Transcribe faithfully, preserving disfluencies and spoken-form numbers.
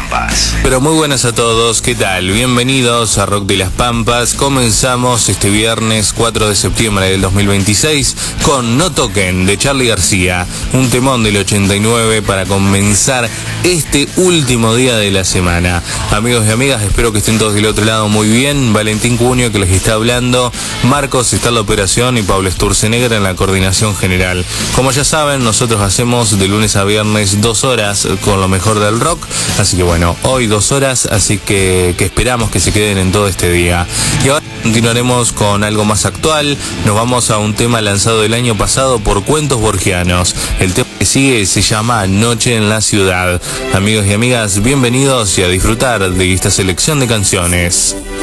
Pampas. Pero muy buenas a todos, ¿qué tal? Bienvenidos a Rock de las Pampas. Comenzamos este viernes cuatro de septiembre del dos mil veintiséis con No Toquen de Charly García, un temón del ochenta y nueve para comenzar este último día de la semana. Amigos y amigas, espero que estén todos del otro lado muy bien. Valentín Cunio que les está hablando, Marcos está en la operación y Pablo Sturzenegger en la coordinación general. Como ya saben, nosotros hacemos de lunes a viernes dos horas con lo mejor del rock, así que bueno, hoy dos horas, así que, que esperamos que se queden en todo este día. Y ahora continuaremos con algo más actual. Nos vamos a un tema lanzado el año pasado por Cuentos Borgianos. El tema que sigue se llama Noche en la Ciudad. Amigos y amigas, bienvenidos y a disfrutar de esta selección de canciones.